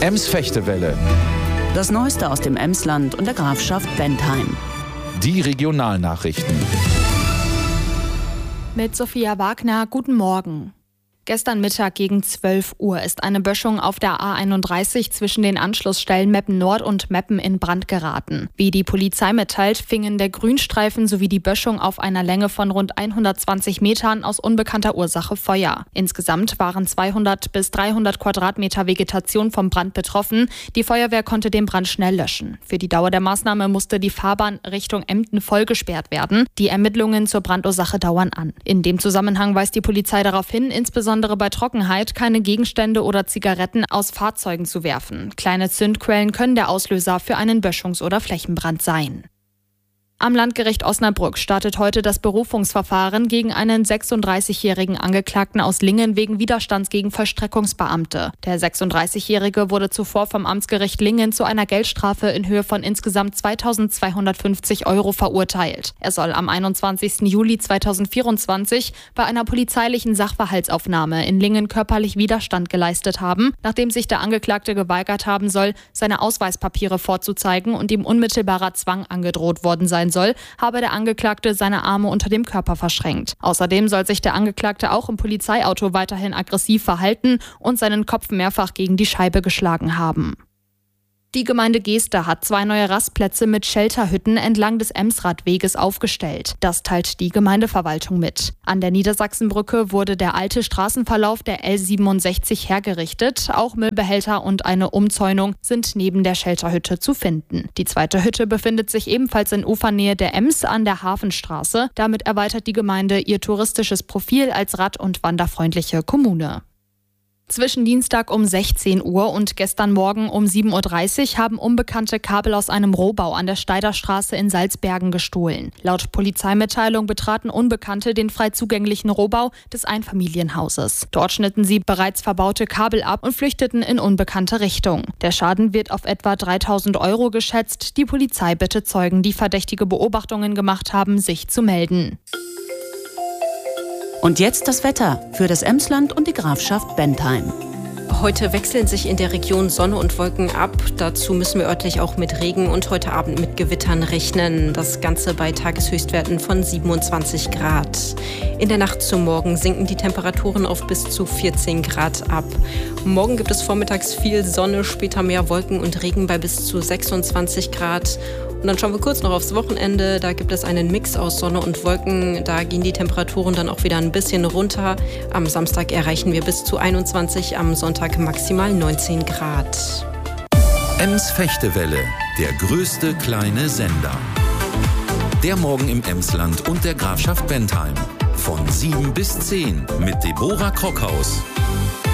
Ems-Fechtewelle. Das Neueste aus dem Emsland und der Grafschaft Bentheim. Die Regionalnachrichten. Mit Sophia Wagner, guten Morgen. Gestern Mittag gegen 12 Uhr ist eine Böschung auf der A31 zwischen den Anschlussstellen Meppen Nord und Meppen in Brand geraten. Wie die Polizei mitteilt, fingen der Grünstreifen sowie die Böschung auf einer Länge von rund 120 Metern aus unbekannter Ursache Feuer. Insgesamt waren 200 bis 300 Quadratmeter Vegetation vom Brand betroffen. Die Feuerwehr konnte den Brand schnell löschen. Für die Dauer der Maßnahme musste die Fahrbahn Richtung Emden vollgesperrt werden. Die Ermittlungen zur Brandursache dauern an. In dem Zusammenhang weist die Polizei darauf hin, insbesondere bei Trockenheit keine Gegenstände oder Zigaretten aus Fahrzeugen zu werfen. Kleine Zündquellen können der Auslöser für einen Böschungs- oder Flächenbrand sein. Am Landgericht Osnabrück startet heute das Berufungsverfahren gegen einen 36-jährigen Angeklagten aus Lingen wegen Widerstands gegen Vollstreckungsbeamte. Der 36-Jährige wurde zuvor vom Amtsgericht Lingen zu einer Geldstrafe in Höhe von insgesamt 2.250 € verurteilt. Er soll am 21. Juli 2024 bei einer polizeilichen Sachverhaltsaufnahme in Lingen körperlich Widerstand geleistet haben, nachdem sich der Angeklagte geweigert haben soll, seine Ausweispapiere vorzuzeigen und ihm unmittelbarer Zwang angedroht worden sein soll, habe der Angeklagte seine Arme unter dem Körper verschränkt. Außerdem soll sich der Angeklagte auch im Polizeiauto weiterhin aggressiv verhalten und seinen Kopf mehrfach gegen die Scheibe geschlagen haben. Die Gemeinde Geeste hat 2 neue Rastplätze mit Shelterhütten entlang des Emsradweges aufgestellt. Das teilt die Gemeindeverwaltung mit. An der Niedersachsenbrücke wurde der alte Straßenverlauf der L67 hergerichtet. Auch Müllbehälter und eine Umzäunung sind neben der Shelterhütte zu finden. Die zweite Hütte befindet sich ebenfalls in Ufernähe der Ems an der Hafenstraße. Damit erweitert die Gemeinde ihr touristisches Profil als rad- und wanderfreundliche Kommune. Zwischen Dienstag um 16 Uhr und gestern Morgen um 7.30 Uhr haben Unbekannte Kabel aus einem Rohbau an der Steiderstraße in Salzbergen gestohlen. Laut Polizeimitteilung betraten Unbekannte den frei zugänglichen Rohbau des Einfamilienhauses. Dort schnitten sie bereits verbaute Kabel ab und flüchteten in unbekannte Richtung. Der Schaden wird auf etwa 3.000 € geschätzt. Die Polizei bittet Zeugen, die verdächtige Beobachtungen gemacht haben, sich zu melden. Und jetzt das Wetter für das Emsland und die Grafschaft Bentheim. Heute wechseln sich in der Region Sonne und Wolken ab. Dazu müssen wir örtlich auch mit Regen und heute Abend mit Gewittern rechnen. Das Ganze bei Tageshöchstwerten von 27 Grad. In der Nacht zum Morgen sinken die Temperaturen auf bis zu 14 Grad ab. Morgen gibt es vormittags viel Sonne, später mehr Wolken und Regen bei bis zu 26 Grad. Und dann schauen wir kurz noch aufs Wochenende. Da gibt es einen Mix aus Sonne und Wolken. Da gehen die Temperaturen dann auch wieder ein bisschen runter. Am Samstag erreichen wir bis zu 21, am Sonntag maximal 19 Grad. Ems-Fechtewelle, der größte kleine Sender. Der Morgen im Emsland und der Grafschaft Bentheim. Von 7 bis 10 mit Deborah Krockhaus.